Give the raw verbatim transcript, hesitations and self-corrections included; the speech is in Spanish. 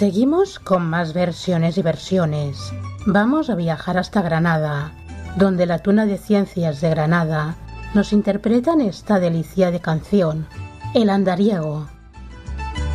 Seguimos con más versiones y versiones. Vamos a viajar hasta Granada, donde la Tuna de Ciencias de Granada nos interpretan esta delicia de canción, El Andariego.